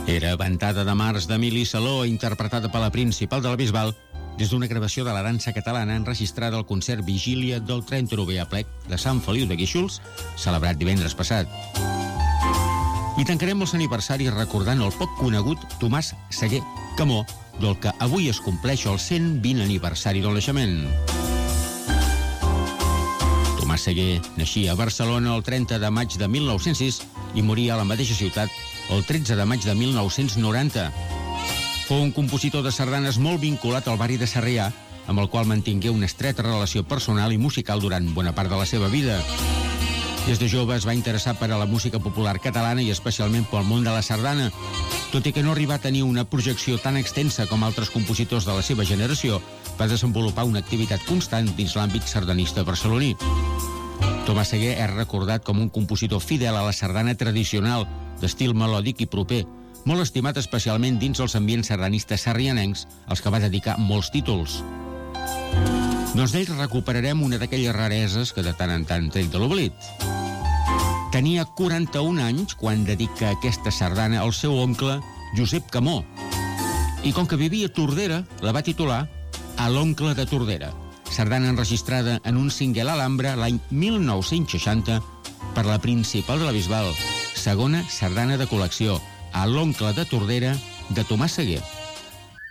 Era Ventada de març d'Emili Saló, interpretada per la principal de la Bisbal, des d'una gravació de la dansa catalana enregistrada al concert Vigília del 39è Aplec de Sant Feliu de Guíxols, celebrat divendres passat. I tancarem els aniversaris recordant el poc conegut Tomàs Seguer Camó, del que avui es compleix el 120 aniversari del naixement. Tomàs Seguer naixia a Barcelona el 30 de maig de 1906 i moria a la mateixa ciutat el 13 de maig de 1990. Fou un compositor de sardanes molt vinculat al barri de Sarrià, amb el qual mantingué una estreta relació personal i musical durant bona part de la seva vida. Des de jove es va interessar per a la música popular catalana i especialment pel món de la sardana. Tot i que no arribà a tenir una projecció tan extensa com altres compositors de la seva generació, va desenvolupar una activitat constant dins l'àmbit sardanista barceloní. Tomàs Seguer és recordat com un compositor fidel a la sardana tradicional, d'estil melòdic i proper, molt estimat especialment dins els ambients sardanistes sarrianencs, als que va dedicar molts títols. Doncs d'ell recuperarem una d'aquelles rareses que de tant en tant trec de l'oblit. Tenia 41 anys quan dedica aquesta sardana al seu oncle Josep Camó, i com que vivia a Tordera, la va titular A l'oncle de Tordera, sardana enregistrada en un single Alhambra l'any 1960 per la principal de la Bisbal, segona sardana de col·lecció, A l'oncle de Tordera, de Tomàs Seguer.